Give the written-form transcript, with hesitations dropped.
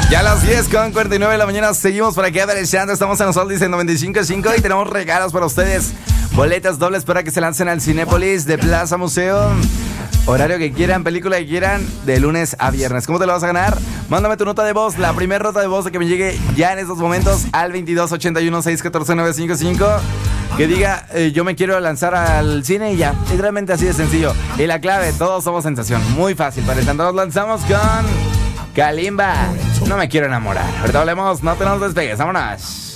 Ya a las 10:49 de la mañana seguimos por aquí aderezando. Estamos en los Oldies en 95.5 y tenemos regalos para ustedes. Boletas dobles para que se lancen al Cinépolis de Plaza Museo. Horario que quieran, película que quieran, de lunes a viernes. ¿Cómo te lo vas a ganar? Mándame tu nota de voz, la primera nota de voz de que me llegue ya en estos momentos al 2281-614-955. Que diga, yo me quiero lanzar al cine y ya. Literalmente así de sencillo. Y la clave, todos somos sensación. Muy fácil. Para eso nos lanzamos con Kalimba. No me quiero enamorar. Ahorita hablemos, no te nos despegues. Vámonos.